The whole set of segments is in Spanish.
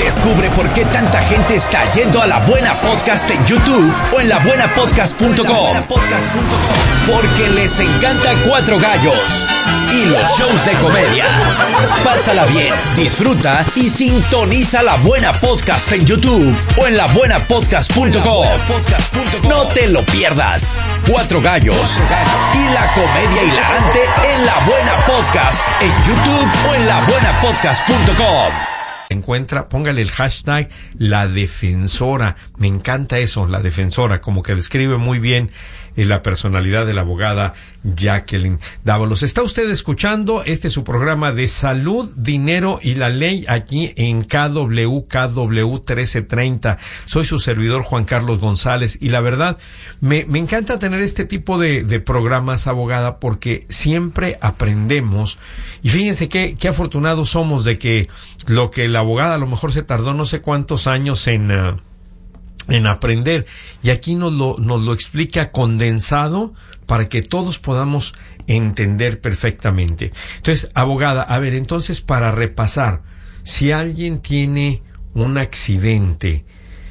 Descubre por qué tanta gente está yendo a La Buena Podcast en YouTube o en labuenapodcast.com. Porque les encanta Cuatro Gallos y los shows de comedia. Pásala bien, disfruta y sintoniza La Buena Podcast en YouTube o en labuenapodcast.com. No te lo pierdas. Cuatro Gallos y la comedia hilarante en La Buena Podcast en YouTube o en labuenapodcast.com. Encuentra, póngale el hashtag La Defensora. Me encanta eso, La Defensora, como que describe muy bien la personalidad de la abogada Jacqueline Dávalos. Está usted escuchando su programa de Salud, Dinero y la Ley aquí en KW 1330. Soy su servidor Juan Carlos González y la verdad me encanta tener este tipo de programas, abogada, porque siempre aprendemos. Y fíjense qué afortunados somos de que lo que la abogada a lo mejor se tardó no sé cuántos años en aprender, y aquí nos lo explica condensado para que todos podamos entender perfectamente. Entonces, abogada, a ver, entonces, para repasar, si alguien tiene un accidente,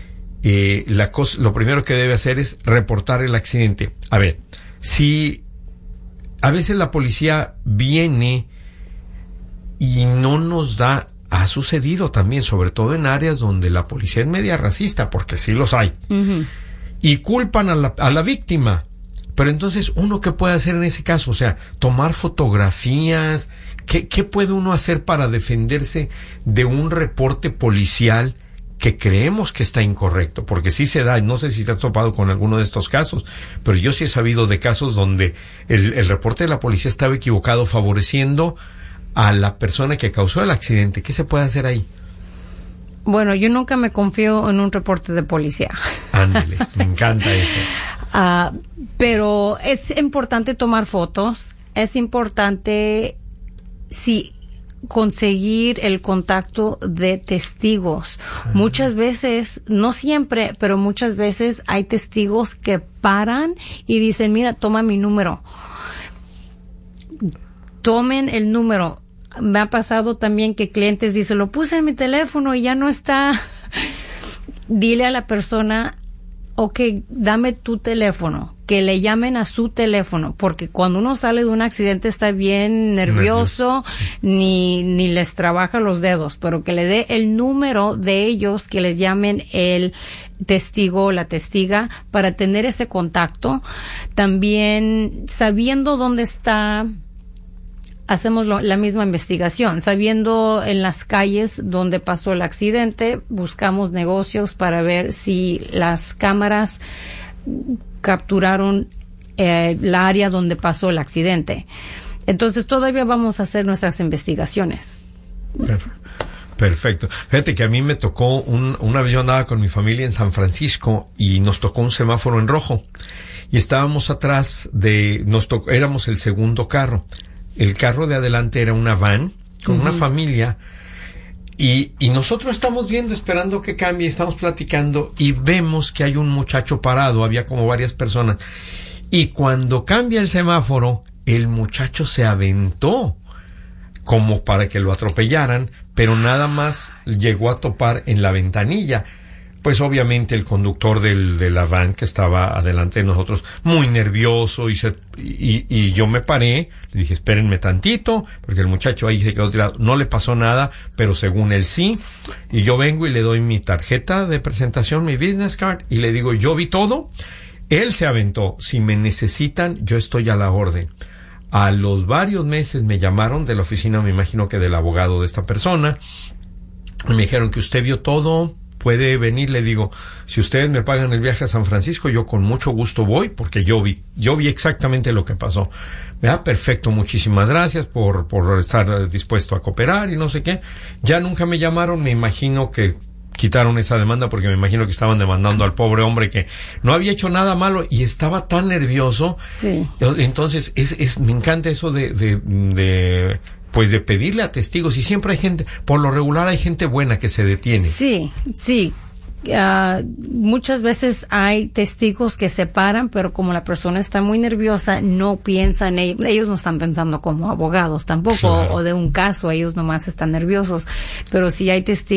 lo primero que debe hacer es reportar el accidente. A ver, si a veces la policía viene y no nos da. Ha sucedido también, sobre todo en áreas donde la policía es media racista, porque sí los hay. Uh-huh. Y culpan a la víctima. Pero entonces, ¿uno qué puede hacer en ese caso? O sea, tomar fotografías. ¿Qué puede uno hacer para defenderse de un reporte policial que creemos que está incorrecto? Porque sí se da, no sé si te has topado con alguno de estos casos, pero yo sí he sabido de casos donde el reporte de la policía estaba equivocado, favoreciendo a la persona que causó el accidente. ¿Qué se puede hacer ahí? Bueno, yo nunca me confío en un reporte de policía. Ándale, me encanta eso. Pero es importante tomar fotos, es importante conseguir el contacto de testigos. Muchas veces, no siempre, pero muchas veces hay testigos que paran y dicen, mira, toma mi número. Tomen el número. Me ha pasado también que clientes dicen, lo puse en mi teléfono y ya no está. Dile a la persona, ok, dame tu teléfono, que le llamen a su teléfono, porque cuando uno sale de un accidente está bien nervioso, ni les trabaja los dedos, pero que le dé el número de ellos, que les llamen el testigo o la testiga para tener ese contacto. También sabiendo dónde está, hacemos la misma investigación, sabiendo en las calles donde pasó el accidente, buscamos negocios para ver si las cámaras capturaron la área donde pasó el accidente. Entonces todavía vamos a hacer nuestras investigaciones. Perfecto. Fíjate que a mí me tocó una vez yo andaba con mi familia en San Francisco y nos tocó un semáforo en rojo y estábamos atrás éramos el segundo carro. El carro de adelante era una van con una familia y nosotros estamos viendo, esperando que cambie, estamos platicando y vemos que hay un muchacho parado, había como varias personas, y cuando cambia el semáforo, el muchacho se aventó como para que lo atropellaran, pero nada más llegó a topar en la ventanilla. Pues obviamente el conductor de la van que estaba adelante de nosotros, muy nervioso, y yo me paré, le dije, espérenme tantito, porque el muchacho ahí se quedó tirado, no le pasó nada, pero según él sí, y yo vengo y le doy mi tarjeta de presentación, mi business card, y le digo, yo vi todo, él se aventó, si me necesitan, yo estoy a la orden. A los varios meses me llamaron de la oficina, me imagino que del abogado de esta persona, y me dijeron que usted vio todo, puede venir. Le digo, si ustedes me pagan el viaje a San Francisco, yo con mucho gusto voy, porque yo vi exactamente lo que pasó. Perfecto, muchísimas gracias por estar dispuesto a cooperar y no sé qué. Ya nunca me llamaron, me imagino que quitaron esa demanda porque me imagino que estaban demandando al pobre hombre que no había hecho nada malo y estaba tan nervioso. Sí. Entonces, me encanta eso de pedirle a testigos, y siempre hay gente, por lo regular hay gente buena que se detiene. Sí. Muchas veces hay testigos que se paran, pero como la persona está muy nerviosa, no piensan, ellos no están pensando como abogados tampoco, claro, o de un caso, ellos nomás están nerviosos, pero sí hay testigos